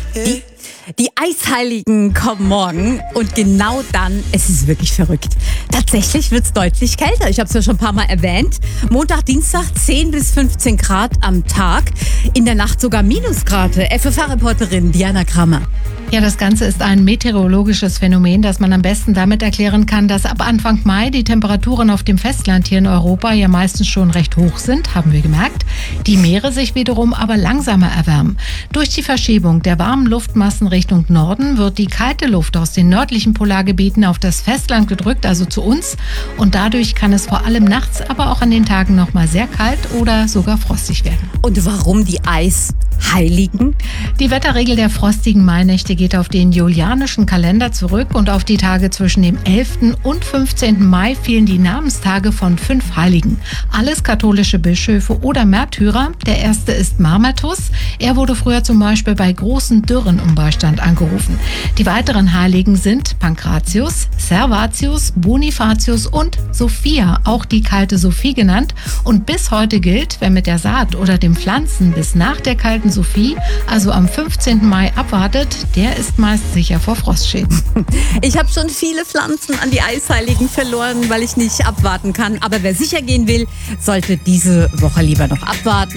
Die Eisheiligen kommen morgen und genau dann, es ist wirklich verrückt. Tatsächlich wird es deutlich kälter. Ich habe es ja schon ein paar Mal erwähnt. Montag, Dienstag 10 bis 15 Grad am Tag. In der Nacht sogar Minusgrade. FFH-Reporterin Diana Kramer. Ja, das Ganze ist ein meteorologisches Phänomen, das man am besten damit erklären kann, dass ab Anfang Mai die Temperaturen auf dem Festland hier in Europa ja meistens schon recht hoch sind, haben wir gemerkt. Die Meere sich wiederum aber langsamer erwärmen. Durch die Verschiebung der warmen Luftmassen Richtung Norden wird die kalte Luft aus den nördlichen Polargebieten auf das Festland gedrückt, also zu uns. Und dadurch kann es vor allem nachts, aber auch an den Tagen noch mal sehr kalt oder sogar frostig werden. Und warum die Eisheiligen? Die Wetterregel der frostigen Mainächte geht auf den julianischen Kalender zurück und auf die Tage zwischen dem 11. und 15. Mai fielen die Namenstage von 5 Heiligen. Alles katholische Bischöfe oder Märtyrer. Der erste ist Mamertus. Er wurde früher zum Beispiel bei großen Dürren um Beistand angerufen. Die weiteren Heiligen sind Pankratius, Servatius, Bonifatius und Sophia, auch die kalte Sophie genannt. Und bis heute gilt, wer mit der Saat oder dem Pflanzen bis nach der kalten Sophie, also am 15. Mai abwartet, der ist meist sicher vor Frostschäden. Ich habe schon viele Pflanzen an die Eisheiligen verloren, weil ich nicht abwarten kann. Aber wer sicher gehen will, sollte diese Woche lieber noch abwarten.